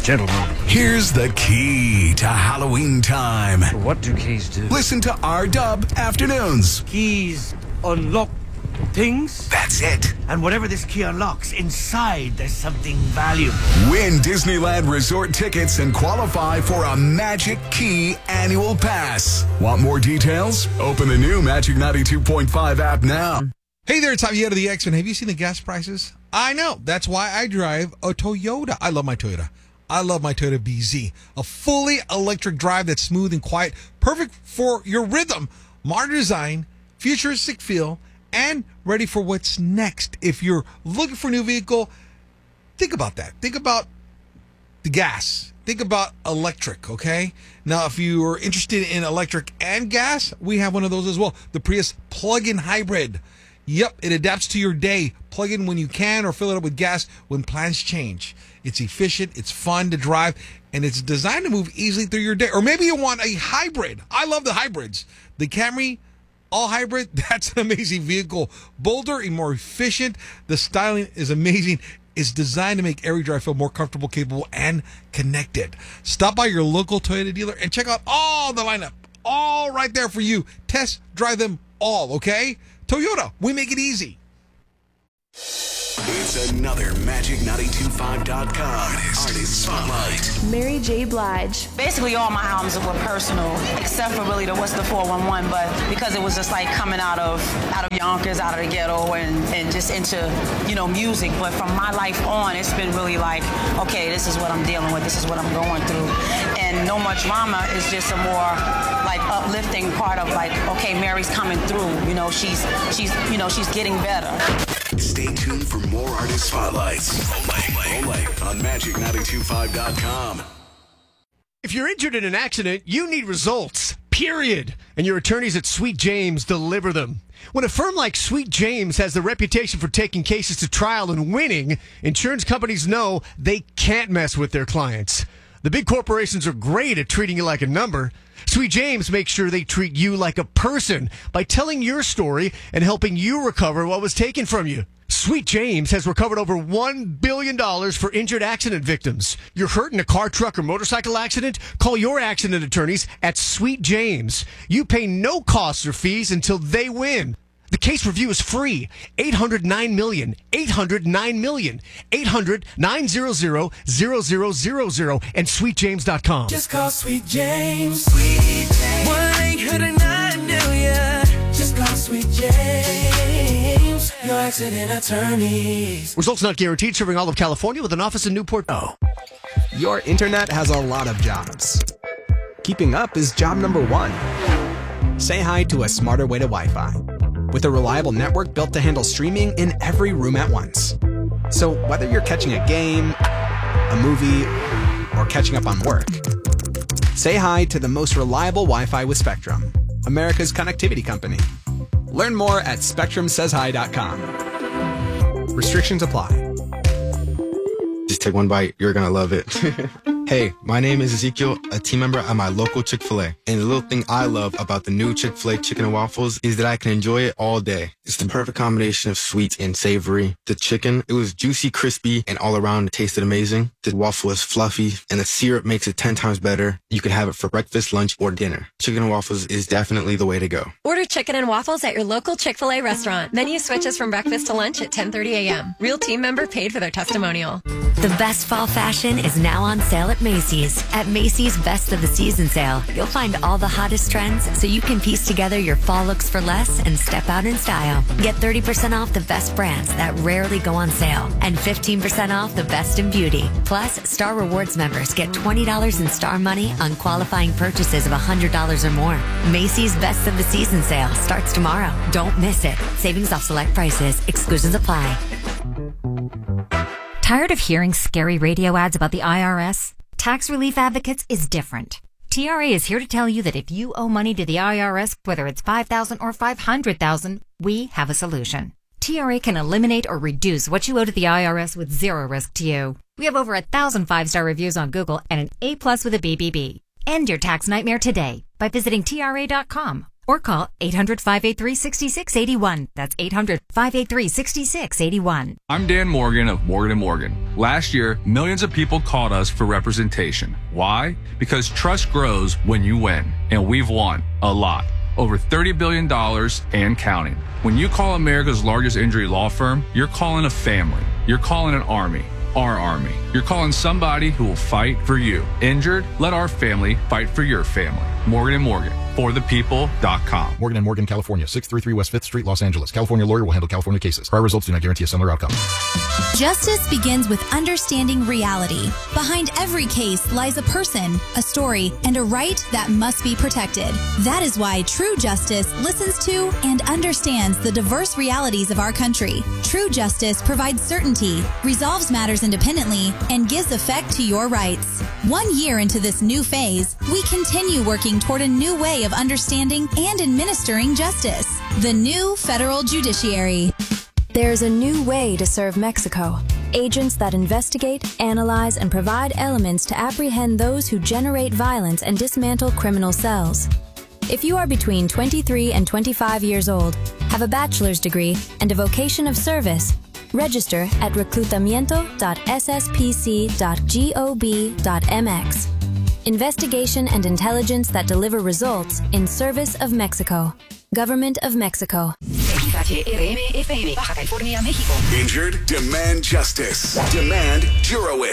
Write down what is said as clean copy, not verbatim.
Gentlemen. Here's the key to Halloween time. What do keys do? Listen to R-Dub Afternoons. Keys unlock things. That's it. And whatever this key unlocks, inside there's something valuable. Win Disneyland Resort tickets and qualify for a Magic Key annual pass. Want more details? Open the new Magic 92.5 app now. Hey there, it's Javier of the X-Men. Have you seen the gas prices? I know. That's why I drive a Toyota. I love my Toyota. I love my Toyota BZ. A fully electric drive that's smooth and quiet. Perfect for your rhythm. Modern design, futuristic feel, and ready for what's next. If you're looking for a new vehicle, think about that. Think about the gas. Think about electric, okay? Now, if you are interested in electric and gas, we have one of those as well. The Prius plug-in hybrid. Yep, it adapts to your day. Plug in when you can or fill it up with gas when plans change. It's efficient, it's fun to drive, and it's designed to move easily through your day. Or maybe you want a hybrid. I love the hybrids. The Camry all hybrid, that's an amazing vehicle. Bolder and more efficient. The styling is amazing. It's designed to make every drive feel more comfortable, capable, and connected. Stop by your local Toyota dealer and check out all the lineup. All right there for you. Test drive them all, okay? Toyota, we make it easy. It's another Magic925.com Artist Spotlight. Mary J. Blige. Basically, all my albums were personal, except for really the What's the 411, but because it was just like coming out of Yonkers, out of the ghetto, and just into, music. But from my life on, it's been really like, okay, this is what I'm dealing with, this is what I'm going through. And No More Drama is just a more like uplifting part of like, okay, Mary's coming through, she's getting better. Stay tuned for more Artist Spotlights. Only on Magic925.com. If you're injured in an accident, you need results, period. And your attorneys at Sweet James deliver them. When a firm like Sweet James has the reputation for taking cases to trial and winning, insurance companies know they can't mess with their clients. The big corporations are great at treating you like a number. Sweet James makes sure they treat you like a person by telling your story and helping you recover what was taken from you. Sweet James has recovered over $1 billion for injured accident victims. You're hurt in a car, truck, or motorcycle accident? Call your accident attorneys at Sweet James. You pay no costs or fees until they win. The case review is free. 800-9-million. 800-9-million. 800-900-0000 and sweetjames.com. Just call Sweet James. Sweet James. 1-800-9-million. Just call Sweet James. Your accident attorneys. Results not guaranteed. Serving all of California with an office in Newport. Your internet has a lot of jobs. Keeping up is job number one. Say hi to a smarter way to Wi-Fi. With a reliable network built to handle streaming in every room at once. So whether you're catching a game, a movie, or catching up on work, say hi to the most reliable Wi-Fi with Spectrum, America's connectivity company. Learn more at SpectrumSaysHi.com. Restrictions apply. Just take one bite. You're going to love it. Hey, my name is Ezekiel, a team member at my local Chick-fil-A. And the little thing I love about the new Chick-fil-A chicken and waffles is that I can enjoy it all day. It's the perfect combination of sweet and savory. The chicken, it was juicy, crispy, and all around it tasted amazing. The waffle is fluffy, and the syrup makes it 10 times better. You can have it for breakfast, lunch, or dinner. Chicken and waffles is definitely the way to go. Order chicken and waffles at your local Chick-fil-A restaurant. Menu switches from breakfast to lunch at 10:30 a.m. Real team member paid for their testimonial. The best fall fashion is now on sale at Macy's. At Macy's Best of the Season sale, you'll find all the hottest trends so you can piece together your fall looks for less and step out in style. Get 30% off the best brands that rarely go on sale and 15% off the best in beauty. Plus, Star Rewards members get $20 in Star Money on qualifying purchases of $100 or more. Macy's Best of the Season sale starts tomorrow. Don't miss it. Savings off select prices. Exclusions apply. Tired of hearing scary radio ads about the IRS? Tax Relief Advocates is different. TRA is here to tell you that if you owe money to the IRS, whether it's $5,000 or $500,000, we have a solution. TRA can eliminate or reduce what you owe to the IRS with zero risk to you. We have over 1,000 5-star reviews on Google and an A+ with a BBB. End your tax nightmare today by visiting TRA.com Or call 800-583-6681. That's 800-583-6681. I'm Dan Morgan of Morgan & Morgan. Last year, millions of people called us for representation. Why? Because trust grows when you win. And we've won a lot. Over $30 billion and counting. When you call America's largest injury law firm, you're calling a family. You're calling an army. Our army. You're calling somebody who will fight for you. Injured? Let our family fight for your family. Morgan & Morgan. ForThePeople.com. Morgan & Morgan, California. 633 West 5th Street, Los Angeles. California lawyer will handle California cases. Prior results do not guarantee a similar outcome. Justice begins with understanding reality. Behind every case lies a person, a story, and a right that must be protected. That is why True Justice listens to and understands the diverse realities of our country. True Justice provides certainty, resolves matters independently, and gives effect to your rights. 1 year into this new phase, we continue working toward a new way of understanding and administering justice. The new federal judiciary. There's a new way to serve Mexico. Agents that investigate, analyze, and provide elements to apprehend those who generate violence and dismantle criminal cells. If you are between 23 and 25 years old, have a bachelor's degree, and a vocation of service, register at reclutamiento.sspc.gov.mx. Investigation and intelligence that deliver results in service of Mexico. Government of Mexico. Injured? Demand justice. Demand Jurowitz.